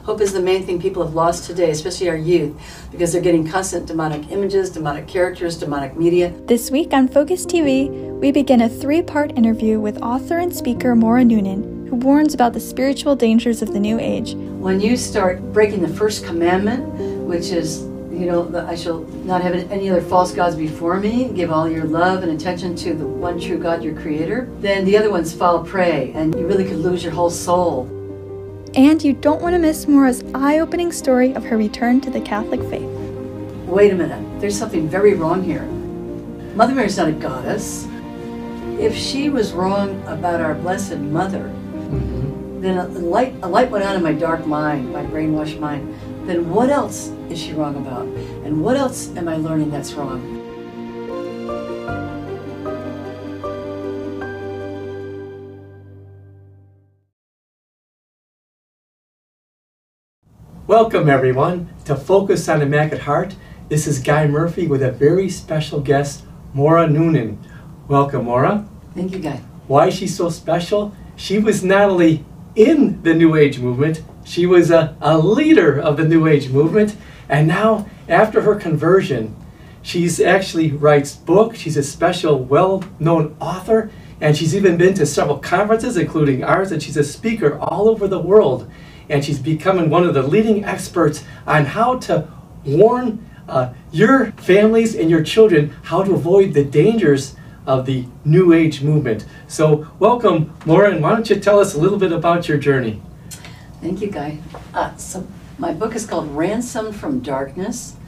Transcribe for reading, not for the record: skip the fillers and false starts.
Hope is the main thing people have lost today, especially our youth, because they're getting constant demonic images, demonic characters, demonic media. This week on Focus TV, we begin a 3-part interview with author and speaker Maura Noonan, who warns about the spiritual dangers of the New Age. When you start breaking the first commandment, which is, I shall not have any other false gods before me, give all your love and attention to the one true God, your creator, then the other ones fall prey, and you really could lose your whole soul. And you don't want to miss Maura's eye-opening story of her return to the Catholic faith. Wait a minute, there's something very wrong here. Mother Mary's not a goddess. If she was wrong about our Blessed Mother, then a light went on in my dark mind, my brainwashed mind. Then what else is she wrong about? And what else am I learning that's wrong? Welcome everyone to Focus on Immaculate Heart. This is Guy Murphy with a very special guest, Maura Noonan. Welcome, Maura. Thank you, Guy. Why is she so special? She was not only in the New Age movement, she was a leader of the New Age movement, and now after her conversion, she's actually writes books. She's a special, well-known author, and she's even been to several conferences, including ours, and she's a speaker all over the world. And she's becoming one of the leading experts on how to warn your families and your children how to avoid the dangers of the New Age movement. So welcome, Maura, and why don't you tell us a little bit about your journey? Thank you, Guy. So my book is called Ransomed from Darkness,